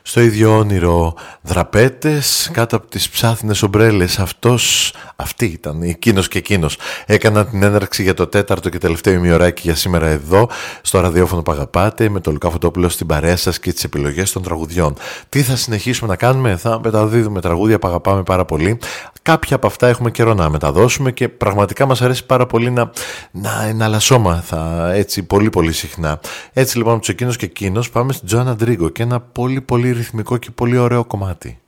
στο ίδιο όνειρο δραπέτες κάτω από τις ψάθινες ομπρέλες. Αυτή ήταν, εκείνος και εκείνος. Έκαναν την έναρξη για το τέταρτο και τελευταίο ημιωράκι για σήμερα εδώ, στο ραδιόφωνο που αγαπάτε, με το Λουκά Φωτόπουλο στην παρέα σας και τις επιλογές των τραγουδιών. Τι θα συνεχίσουμε να κάνουμε? Θα μεταδίδουμε τραγούδια που αγαπάμε πάρα πολύ. Κάποια από αυτά έχουμε καιρό να μεταδώσουμε και πραγματικά μας αρέσει πάρα πολύ να εναλλασσόμαθα έτσι πολύ πολύ συχνά. Έτσι λοιπόν, τους εκείνος και εκείνος πάμε στην Τζοάννα Ντρίγκο και ένα πολύ πολύ ρυθμικό και πολύ ωραίο κομμάτι.